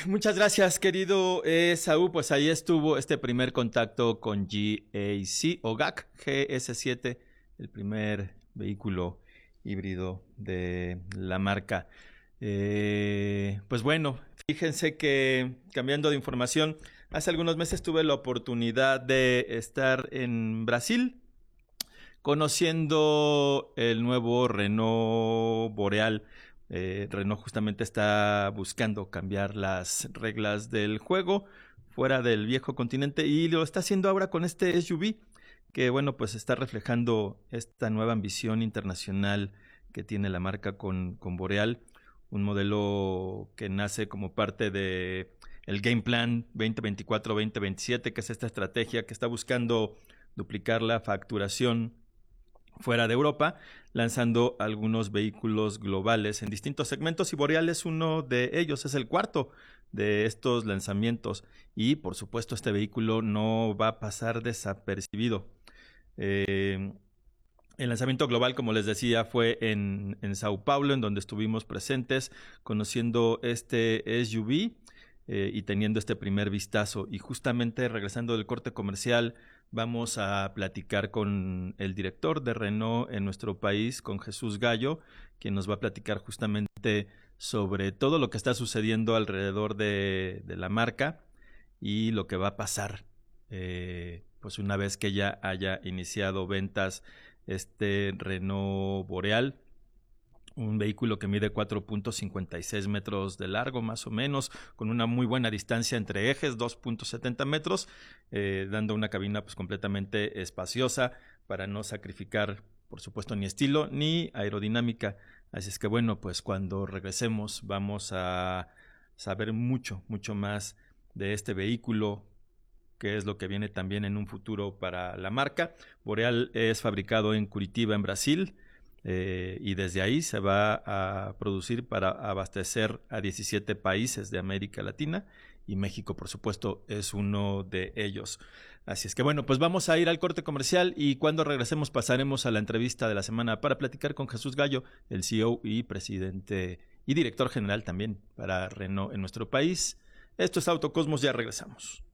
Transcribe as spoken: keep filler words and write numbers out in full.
muchas gracias, querido eh, Saúl. Pues ahí estuvo este primer contacto con G A C o G A C G S siete, el primer vehículo híbrido de la marca. Eh, pues bueno, fíjense que cambiando de información, hace algunos meses tuve la oportunidad de estar en Brasil conociendo el nuevo Renault Boreal. Eh, Renault justamente está buscando cambiar las reglas del juego fuera del viejo continente y lo está haciendo ahora con este S U V que, bueno, pues está reflejando esta nueva ambición internacional que tiene la marca con, con Boreal, un modelo que nace como parte de el Game Plan veinte veinticuatro veinte veintisiete, que es esta estrategia que está buscando duplicar la facturación fuera de Europa, lanzando algunos vehículos globales en distintos segmentos, y Boreal es uno de ellos, es el cuarto de estos lanzamientos, y por supuesto este vehículo no va a pasar desapercibido. Eh, el lanzamiento global, como les decía, fue en, en Sao Paulo, en donde estuvimos presentes conociendo este S U V eh, y teniendo este primer vistazo. Y justamente regresando del corte comercial, vamos a platicar con el director de Renault en nuestro país, con Jesús Gallo, quien nos va a platicar justamente sobre todo lo que está sucediendo alrededor de, de la marca y lo que va a pasar eh, pues una vez que ya haya iniciado ventas este Renault Boreal, un vehículo que mide cuatro punto cincuenta y seis metros de largo, más o menos, con una muy buena distancia entre ejes, dos punto setenta metros, eh, dando una cabina pues completamente espaciosa para no sacrificar, por supuesto, ni estilo ni aerodinámica. Así es que, bueno, pues cuando regresemos vamos a saber mucho, mucho más de este vehículo, que es lo que viene también en un futuro para la marca. Boreal es fabricado en Curitiba, en Brasil, eh, y desde ahí se va a producir para abastecer a diecisiete países de América Latina, y México, por supuesto, es uno de ellos. Así es que, bueno, pues vamos a ir al corte comercial y cuando regresemos pasaremos a la entrevista de la semana para platicar con Jesús Gallo, el C E O y presidente y director general también para Renault en nuestro país. Esto es Autocosmos, ya regresamos.